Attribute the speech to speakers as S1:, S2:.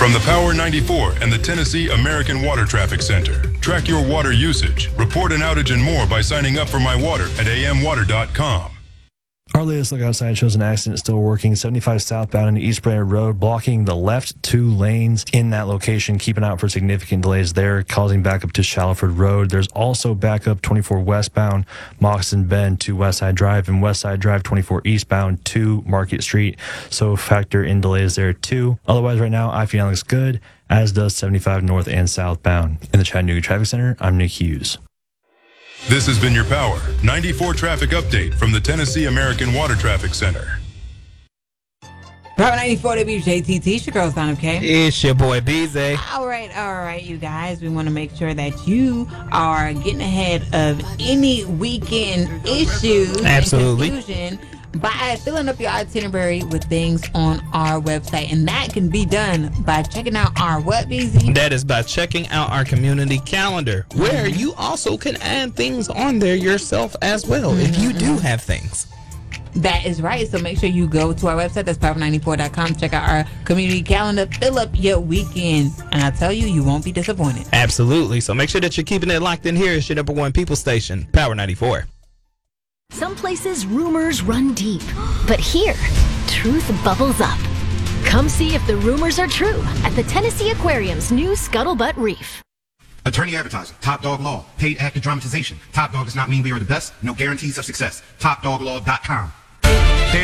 S1: From the Power 94 and the Tennessee American Water Traffic Center. Track your water usage, report an outage and more by signing up for My Water at amwater.com.
S2: Our latest look outside shows an accident still working 75 southbound into East Brainerd Road, blocking the left 2 lanes in that location. Keep an eye out for significant delays there, causing backup to Shallowford Road. There's also backup 24 westbound, Moccasin Bend to Westside Drive, and Westside Drive 24 eastbound to Market Street. So factor in delays there too. Otherwise, right now, I-59 looks good, as does 75 north and southbound. In the Chattanooga Traffic Center, I'm Nick Hughes.
S1: This has been your Power 94 traffic update from the Tennessee American Water Traffic Center.
S3: Power 94 WJTT, it's your girl, Son of K.
S4: It's your boy, BZ.
S3: All right, you guys. We want to make sure that you are getting ahead of any weekend issues
S4: Absolutely.
S3: and confusion by filling up your itinerary with things on our website. And that can be done by checking out our what, BZ?
S4: That is by checking out our community calendar, where you also can add things on there yourself as well, if you do have things.
S3: That is right. So make sure you go to our website. That's power94.com. Check out our community calendar. Fill up your weekend. And I tell you, you won't be disappointed.
S4: Absolutely. So make sure that you're keeping it locked in here. It's your number one people station, Power 94.
S5: Some places rumors run deep, but here, truth bubbles up. Come see if the rumors are true at the Tennessee Aquarium's new Scuttlebutt Reef.
S6: Attorney advertising, Top Dog Law, paid actor dramatization. Top Dog does not mean we are the best, no guarantees of success. TopDogLaw.com.